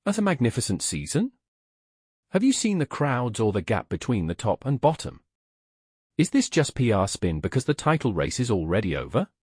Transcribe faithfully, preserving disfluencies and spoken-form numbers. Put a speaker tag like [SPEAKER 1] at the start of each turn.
[SPEAKER 1] As a magnificent season? Have you seen the crowds or the gap between the top and bottom? Is this just P R spin because the title race is already over?